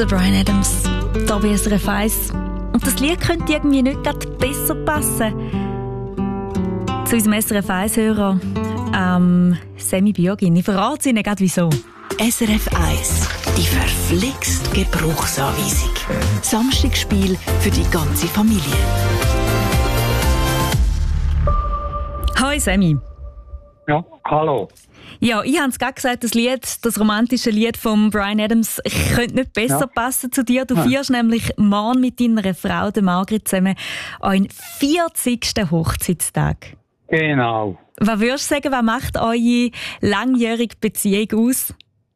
Der Bryan Adams, da bei SRF 1. Und das Lied könnte irgendwie nicht gerade besser passen. Zu unserem SRF 1-Hörer, Sammy Björgin. Ich verrate Ihnen gerade wieso. SRF 1, die verflixt Gebrauchsanweisung. Samstagsspiel für die ganze Familie. Hi Sammy. Ja, hallo. Ja, ich habe es gerade gesagt, das romantische Lied von Bryan Adams könnte nicht besser passen zu dir. Du feierst nämlich morgen mit deiner Frau, der Margrit, zusammen euren 40. Hochzeitstag. Genau. Was würdest du sagen, was macht eure langjährige Beziehung aus?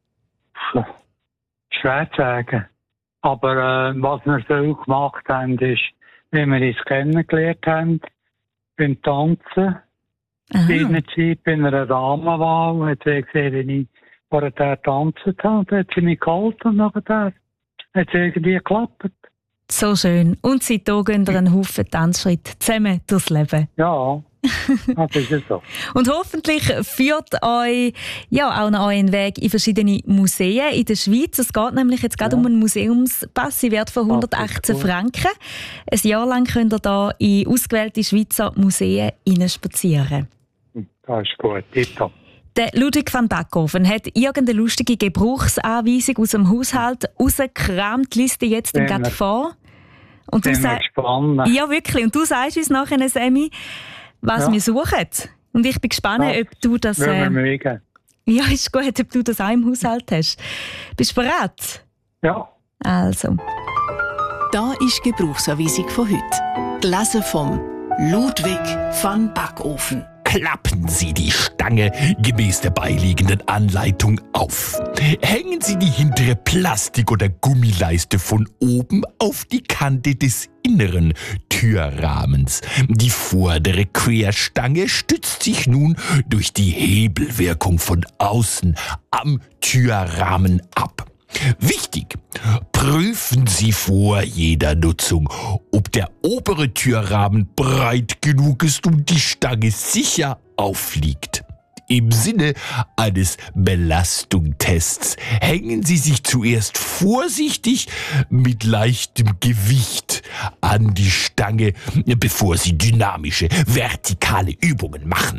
Schwer zu sagen. Aber was wir so gemacht haben, ist, wie wir uns kennengelernt haben, beim Tanzen. Seinerzeit bei einer Damenwahl hat sie gesehen, wie ich vorher getanzt habe. Dann hat sie mich gehalten und nachher hat es irgendwie geklappt. So schön. Und seitdem gehen ihr einen Haufen Tanzschritte zusammen durchs Leben. Ja, das ist so. Und hoffentlich führt euch auch noch euren Weg in verschiedene Museen in der Schweiz. Es geht nämlich jetzt gerade um einen Museumspass im Wert von 118 Franken. Ein Jahr lang könnt ihr da in ausgewählte Schweizer Museen hineinspazieren. Das ist gut, tipptopp. Der Ludwig van Backhoven hat irgendeine lustige Gebrauchsanweisung aus dem Haushalt rausgekramt, liest die jetzt gerade vor. Und du sagst, ja wirklich, und du sagst uns nachher, Sammy, was wir suchen. Und ich bin gespannt, ob du das... ja, ist gut, ob du das auch im Haushalt hast. Bist du bereit? Ja. Also. Da ist die Gebrauchsanweisung von heute. Gelesen vom Ludwig van Backhoven. Klappen Sie die Stange gemäß der beiliegenden Anleitung auf. Hängen Sie die hintere Plastik- oder Gummileiste von oben auf die Kante des inneren Türrahmens. Die vordere Querstange stützt sich nun durch die Hebelwirkung von außen am Türrahmen ab. Wichtig, prüfen Sie vor jeder Nutzung, ob der obere Türrahmen breit genug ist und die Stange sicher aufliegt. Im Sinne eines Belastungstests hängen Sie sich zuerst vorsichtig mit leichtem Gewicht an die Stange, bevor Sie dynamische, vertikale Übungen machen.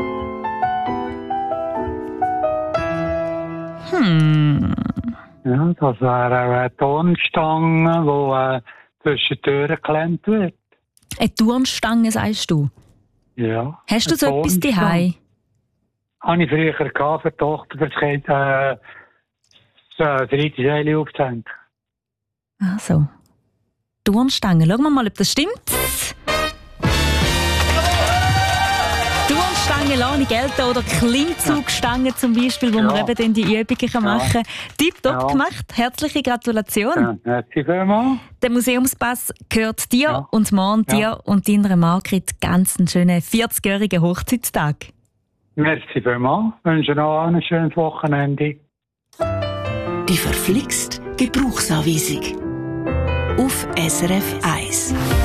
Ja, das wäre eine Turnstange, die zwischen die Türen geklemmt wird. Eine Turnstange, sagst du? Ja. Hast du so etwas daheim? Habe ich früher gehabt, für die Tochter, für das Kind, das Reiterseil aufzuhängen. Also. Turnstange. Schauen wir mal, ob das stimmt. Turnstange lasse ich gelten oder Klimmzugstange zum Beispiel, wo man eben dann die Übungen machen kann. Tipptopp gemacht. Herzliche Gratulation. Ja, merci vielmals. Der Museumspass gehört dir und morgen dir und deiner Margrit ganz einen schönen 40-jährigen Hochzeitstag. Merci vielmals. Ich wünsche noch ein schönes Wochenende. Die verflixt Gebrauchsanweisung. Auf SRF 1.